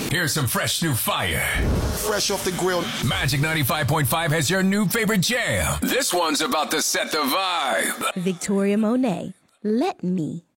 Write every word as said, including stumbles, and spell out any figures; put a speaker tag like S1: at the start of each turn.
S1: Here's some fresh new fire.
S2: Fresh off the grill.
S1: Magic ninety-five point five has your new favorite jam. This one's about to set the vibe.
S3: Victoria Monet, Let Me.